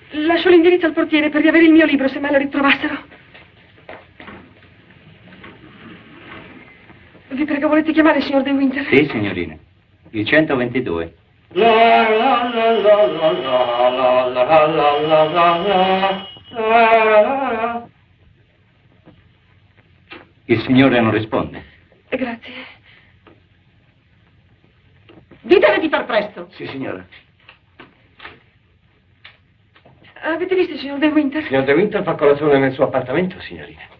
Lascio l'indirizzo al portiere per riavere il mio libro, se me lo ritrovassero. Vi prego, volete chiamare il signor De Winter? Sì, signorina. Il 122. Il signore non risponde. Grazie. Ditele di far presto. Sì, signora. Avete visto il signor De Winter? Il signor De Winter fa colazione nel suo appartamento, signorina.